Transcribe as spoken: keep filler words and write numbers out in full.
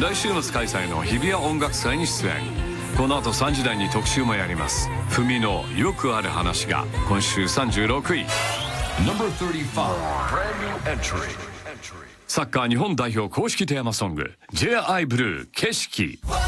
来週末開催の日比谷音楽祭に出演。この後さんじ台に特集もやります。ふみのよくある話が今週さんじゅうろくい。 サッカー日本代表公式テーマソング ジェイアイ ブルー景色。